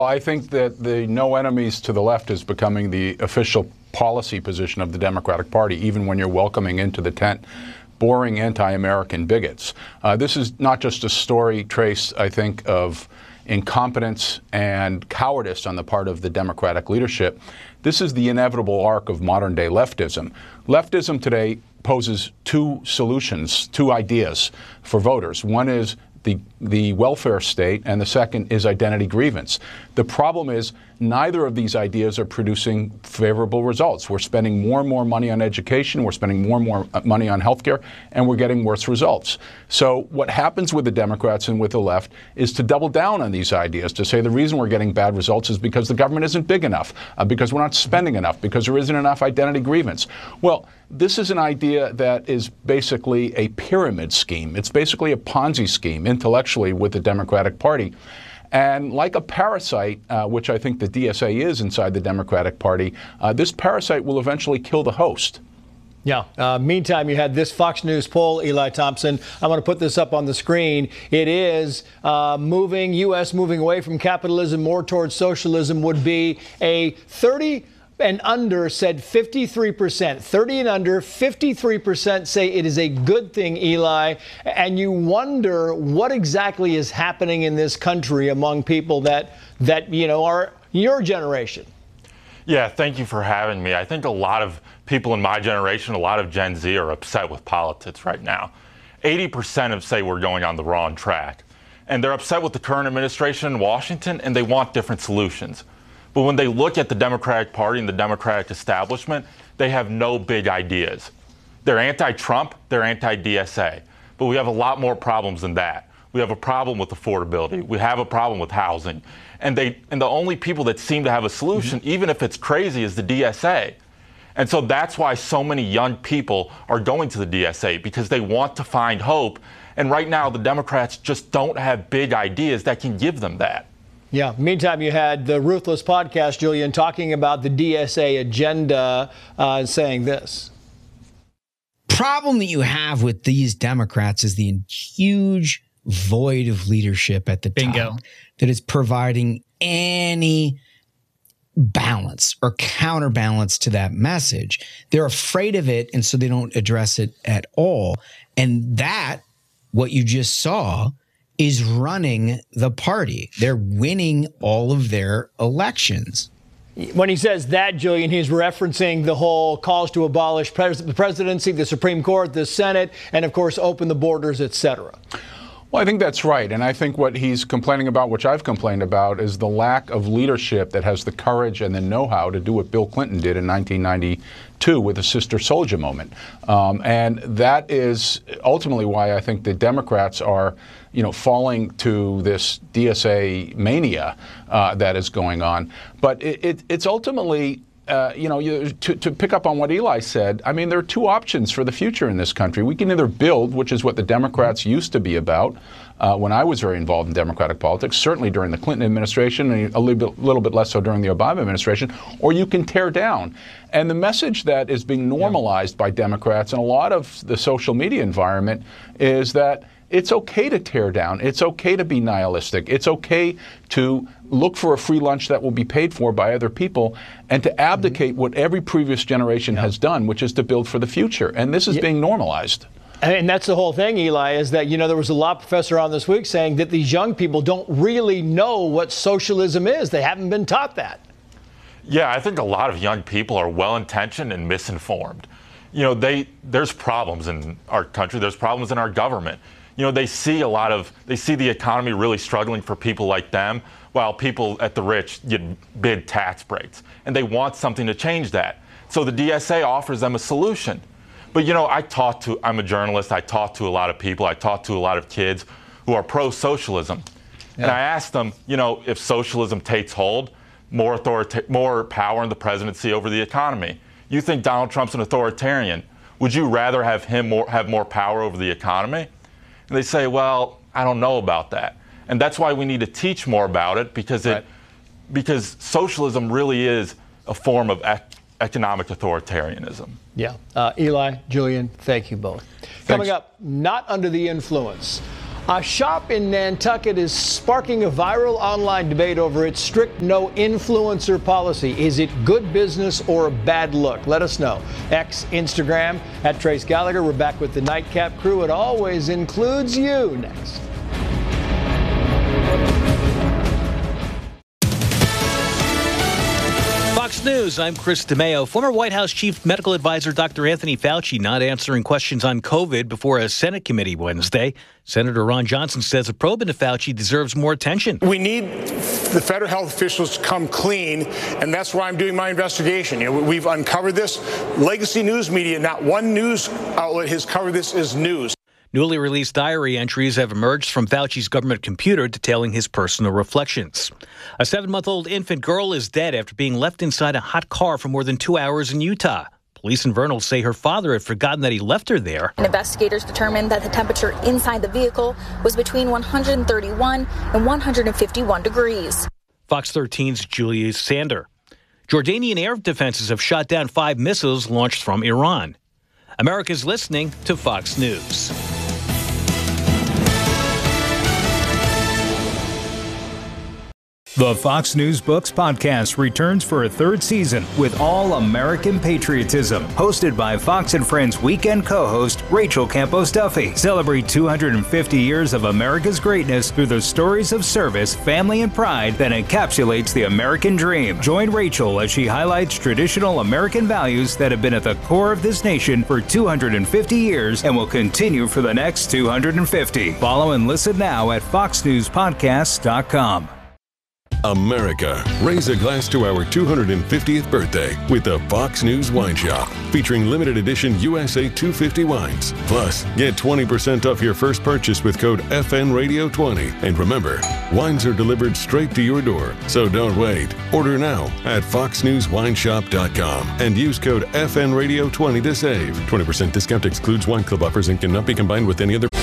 I think that the no enemies to the left is becoming the official policy position of the Democratic Party, even when you're welcoming into the tent boring anti-American bigots. This is not just a story, Trace, I think, of incompetence and cowardice on the part of the Democratic leadership. This is the inevitable arc of modern-day leftism. Leftism today poses two solutions, two ideas for voters. One is the welfare state, and the second is identity grievance. The problem is neither of these ideas are producing favorable results. We're spending more and more money on education, we're spending more and more money on healthcare, and we're getting worse results. So what happens with the Democrats and with the left is to double down on these ideas, to say the reason we're getting bad results is because the government isn't big enough, because we're not spending enough, because there isn't enough identity grievance. Well, this is an idea that is basically a pyramid scheme. It's basically a Ponzi scheme intellectually with the Democratic Party. And like a parasite, which I think the DSA is inside the Democratic Party, this parasite will eventually kill the host. Yeah. Meantime, you had this Fox News poll, Eli Thompson. I'm going to put this up on the screen. It is U.S. moving away from capitalism more towards socialism would be a 30 and under said 53%. 30 and under, 53% say it is a good thing, Eli. And you wonder what exactly is happening in this country among people that are your generation. Yeah, thank you for having me. I think a lot of people in my generation, a lot of Gen Z are upset with politics right now. 80% of say we're going on the wrong track. And they're upset with the current administration in Washington, and they want different solutions. But when they look at the Democratic Party and the Democratic establishment, they have no big ideas. They're anti-Trump, they're anti-DSA. But we have a lot more problems than that. We have a problem with affordability. We have a problem with housing. And the only people that seem to have a solution, even if it's crazy, is the DSA. And so that's why so many young people are going to the DSA, because they want to find hope. And right now, the Democrats just don't have big ideas that can give them that. Yeah. Meantime, you had the Ruthless podcast, Julian, talking about the DSA agenda, saying this. Problem that you have with these Democrats is the huge void of leadership at the top that is providing any balance or counterbalance to that message. They're afraid of it, and so they don't address it at all. And that, what you just saw, is running the party. They're winning all of their elections. When he says that, Julian, he's referencing the whole calls to abolish the presidency, the Supreme Court, the Senate, and, of course, open the borders, et cetera. Well, I think that's right. And I think what he's complaining about, which I've complained about, is the lack of leadership that has the courage and the know-how to do what Bill Clinton did in 1992 with the Sister Soldier moment. And that is ultimately why I think the Democrats are, falling to this DSA mania that is going on. But it's ultimately to pick up on what Eli said, I mean, there are two options for the future in this country. We can either build, which is what the Democrats used to be about when I was very involved in Democratic politics, certainly during the Clinton administration and a little bit less so during the Obama administration, or you can tear down. And the message that is being normalized by Democrats and a lot of the social media environment is that it's okay to tear down. It's okay to be nihilistic. It's okay to look for a free lunch that will be paid for by other people and to abdicate what every previous generation has done, which is to build for the future. And this is being normalized. And that's the whole thing, Eli, is that, there was a law professor on this week saying that these young people don't really know what socialism is. They haven't been taught that. Yeah, I think a lot of young people are well-intentioned and misinformed. There's problems in our country. There's problems in our government. They see the economy really struggling for people like them, while people at the rich get big tax breaks. And they want something to change that. So the DSA offers them a solution. But, I'm a journalist. I talk to a lot of people. I talk to a lot of kids who are pro-socialism. Yeah. And I ask them, if socialism takes hold, more power in the presidency over the economy. You think Donald Trump's an authoritarian. Would you rather have him have more power over the economy? And they say, well, I don't know about that. And that's why we need to teach more about it, because because socialism really is a form of economic authoritarianism. Yeah. Eli, Julian, thank you both. Thanks. Coming up, not under the influence. A shop in Nantucket is sparking a viral online debate over its strict no influencer policy. Is it good business or a bad look? Let us know. X, Instagram, at Trace Gallagher. We're back with the Nightcap crew. It always includes you. Next. Fox News, I'm Chris DeMeo. Former White House Chief Medical Advisor Dr. Anthony Fauci not answering questions on COVID before a Senate committee Wednesday. Senator Ron Johnson says a probe into Fauci deserves more attention. We need the federal health officials to come clean, and that's why I'm doing my investigation. We've uncovered this. Legacy news media, not one news outlet has covered this as news. Newly released diary entries have emerged from Fauci's government computer detailing his personal reflections. A 7-month-old infant girl is dead after being left inside a hot car for more than 2 hours in Utah. Police in Vernal say her father had forgotten that he left her there. Investigators determined that the temperature inside the vehicle was between 131 and 151 degrees. Fox 13's Julia Sander. Jordanian air defenses have shot down 5 missiles launched from Iran. America's listening to Fox News. The Fox News Books podcast returns for a 3rd season with all American patriotism. Hosted by Fox and Friends weekend co-host Rachel Campos Duffy. Celebrate 250 years of America's greatness through the stories of service, family, and pride that encapsulates the American dream. Join Rachel as she highlights traditional American values that have been at the core of this nation for 250 years and will continue for the next 250. Follow and listen now at foxnewspodcasts.com. America, raise a glass to our 250th birthday with the Fox News Wine Shop, featuring limited edition USA 250 wines. Plus, get 20% off your first purchase with code FNRadio20. And remember, wines are delivered straight to your door, so don't wait. Order now at foxnewswineshop.com and use code FNRadio20 to save. 20% discount excludes wine club offers and cannot be combined with any other